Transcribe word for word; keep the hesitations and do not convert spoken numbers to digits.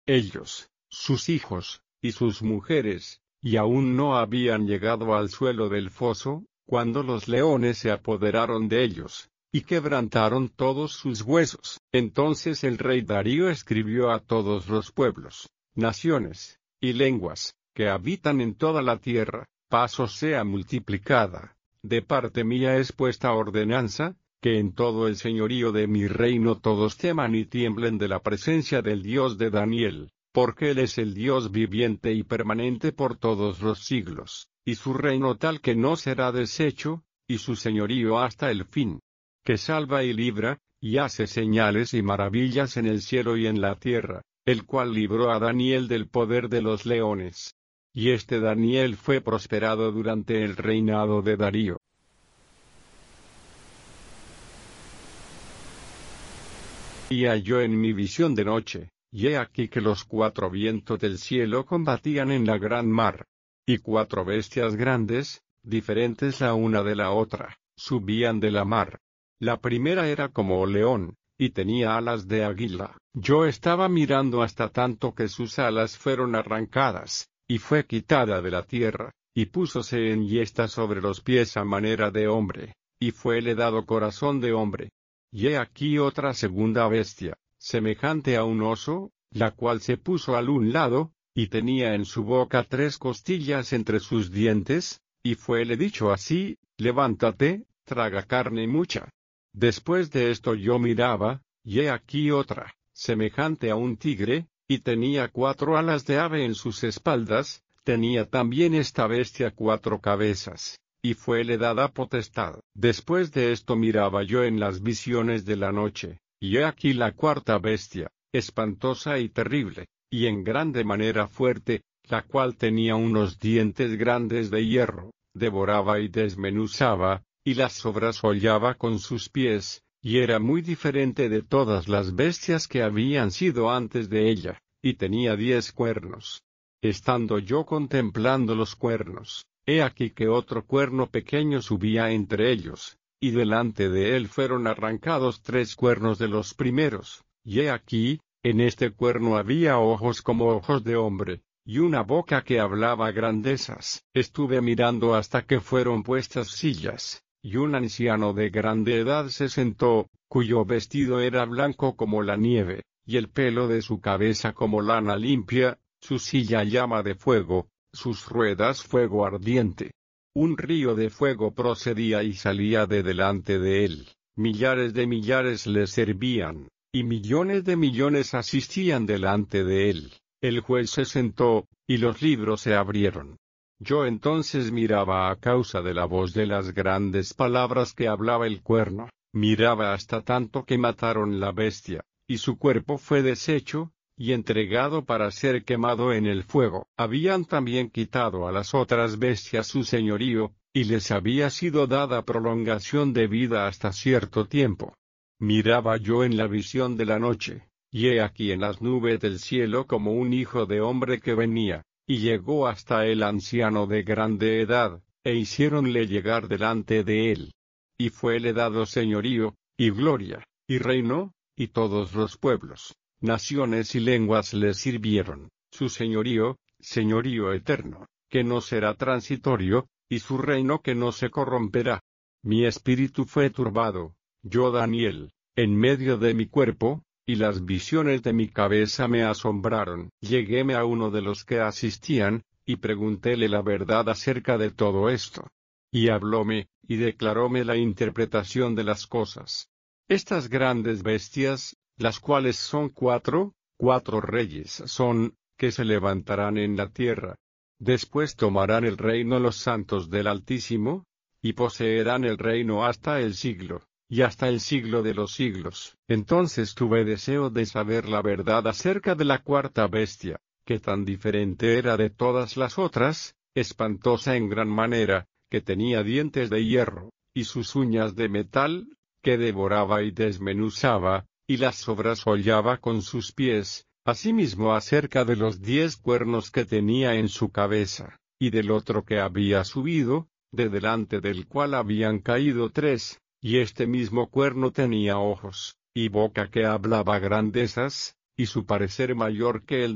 ellos, sus hijos, y sus mujeres, y aún no habían llegado al suelo del foso, cuando los leones se apoderaron de ellos, y quebrantaron todos sus huesos. Entonces el rey Darío escribió a todos los pueblos, naciones, y lenguas, que habitan en toda la tierra: paz os sea multiplicada. De parte mía es puesta ordenanza, que en todo el señorío de mi reino todos teman y tiemblen de la presencia del Dios de Daniel, porque Él es el Dios viviente y permanente por todos los siglos, y su reino tal que no será deshecho, y su señorío hasta el fin, que salva y libra, y hace señales y maravillas en el cielo y en la tierra, el cual libró a Daniel del poder de los leones. Y este Daniel fue prosperado durante el reinado de Darío. Y halló en mi visión de noche, y he aquí que los cuatro vientos del cielo combatían en la gran mar. Y cuatro bestias grandes, diferentes la una de la otra, subían de la mar. La primera era como león, y tenía alas de águila. Yo estaba mirando hasta tanto que sus alas fueron arrancadas, y fue quitada de la tierra, y púsose en yesta sobre los pies a manera de hombre, y fuele dado corazón de hombre. Y he aquí otra segunda bestia, semejante a un oso, la cual se puso al un lado, y tenía en su boca tres costillas entre sus dientes, y fuele dicho así: levántate, traga carne mucha. Después de esto yo miraba, y he aquí otra, semejante a un tigre, y tenía cuatro alas de ave en sus espaldas. Tenía también esta bestia cuatro cabezas, y fuele dada potestad. Después de esto miraba yo en las visiones de la noche, y he aquí la cuarta bestia, espantosa y terrible, y en grande manera fuerte, la cual tenía unos dientes grandes de hierro, devoraba y desmenuzaba, y las sobrasollaba con sus pies, y era muy diferente de todas las bestias que habían sido antes de ella, y tenía diez cuernos. Estando yo contemplando los cuernos, he aquí que otro cuerno pequeño subía entre ellos, y delante de él fueron arrancados tres cuernos de los primeros, y he aquí, en este cuerno había ojos como ojos de hombre, y una boca que hablaba grandezas. Estuve mirando hasta que fueron puestas sillas, y un anciano de grande edad se sentó, cuyo vestido era blanco como la nieve, y el pelo de su cabeza como lana limpia, su silla llama de fuego, sus ruedas fuego ardiente. Un río de fuego procedía y salía de delante de él, millares de millares le servían, y millones de millones asistían delante de él. El juez se sentó, y los libros se abrieron. Yo entonces miraba a causa de la voz de las grandes palabras que hablaba el cuerno, miraba hasta tanto que mataron la bestia, y su cuerpo fue deshecho, y entregado para ser quemado en el fuego. Habían también quitado a las otras bestias su señorío, y les había sido dada prolongación de vida hasta cierto tiempo. Miraba yo en la visión de la noche, y he aquí en las nubes del cielo como un hijo de hombre que venía, y llegó hasta el anciano de grande edad, e hiciéronle llegar delante de él. Y fuele dado señorío, y gloria, y reino, y todos los pueblos, naciones y lenguas le sirvieron. Su señorío, señorío eterno, que no será transitorio, y su reino que no se corromperá. Mi espíritu fue turbado, yo Daniel, en medio de mi cuerpo, y las visiones de mi cabeza me asombraron. Lleguéme a uno de los que asistían, y preguntéle la verdad acerca de todo esto. Y hablóme, y declaróme la interpretación de las cosas. Estas grandes bestias, las cuales son cuatro, cuatro reyes son, que se levantarán en la tierra. Después tomarán el reino los santos del Altísimo, y poseerán el reino hasta el siglo, y hasta el siglo de los siglos. Entonces tuve deseo de saber la verdad acerca de la cuarta bestia, que tan diferente era de todas las otras, espantosa en gran manera, que tenía dientes de hierro, y sus uñas de metal, que devoraba y desmenuzaba, y las sobrasollaba con sus pies. Asimismo acerca de los diez cuernos que tenía en su cabeza, y del otro que había subido, de delante del cual habían caído tres, y este mismo cuerno tenía ojos, y boca que hablaba grandezas, y su parecer mayor que el